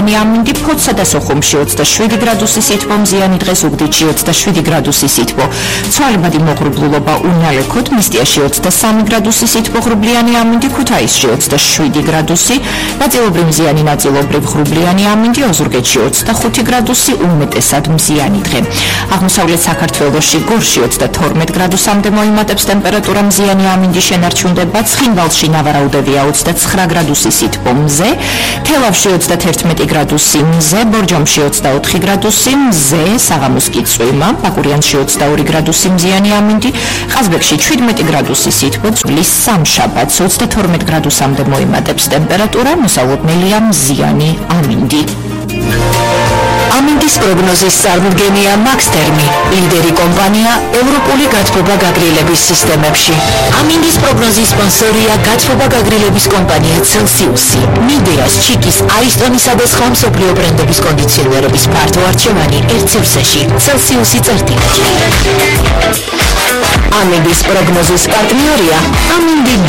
ღრუბლიანი ამინდი, ფოთსა და სოხუმში 27 გრადუსი სითბო, მზიანი დღეს უგდიდში 27 გრადუსი სითბო. ცვალებადი მოღრუბლულობა უნალექოდ, მისტიაში 23 გრადუსი სითბო, ღრუბლიანი ამინდი, ქუთაისში 27 გრადუსი, ნაწილობრივ მზიანი, ნაწილობრივ ღრუბლიანი ამინდი, ოზურგეთში 25 გრადუსი, უმეტესად მზიანი დღე. აღმოსავლეთ საქართველოში გორში 32 გრადუსამდე მოიმატებს ტემპერატურა, მზიანი ამინდი შენარჩუნდება, ცხინვალში ნავარაუდევია 29 გრადუსი სითბო, მზე, თელავში 31 გრადუსი მზე, ბორჯომში 24 გრადუსი მზე, საღამოს კი წვიმა, ბაკურიანში 22 გრადუსი მზიანი ამინდი, ყაზბეგში 17 გრადუსი სითბო, წვლის სამშაბათს 32 გრადუსამდე მოიმატებს ტემპერატურა, მოსალოდნელია მზიანი ამინდი. ამინდის პროგნოზის წარმოდგენია მაქსტერმი, ლიდერი კომპანია ევროპული გათბობა გაგრილების სისტემებში. ამინდის პროგნოზის სპონსორია გათბობა გაგრილების კომპანია Celsius. მიდეას, ჩიკის, აისტონისა და სხვა მსოფლიო ბრენდების კონდიციონერების ფართო არჩევანი ერთ სივრცეში. Celsius-ი წერტილი. ამინდის პროგნოზის პარტნიორია ამინდი